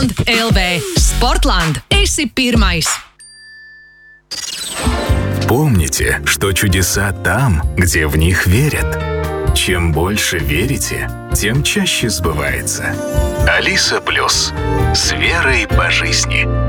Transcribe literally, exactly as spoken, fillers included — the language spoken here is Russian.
Sportland L V. Sportland. Esi pirmais. Помните, что чудеса там, где в них верят. Чем больше верите, тем чаще сбывается. Алиса Плюс. С верой по жизни.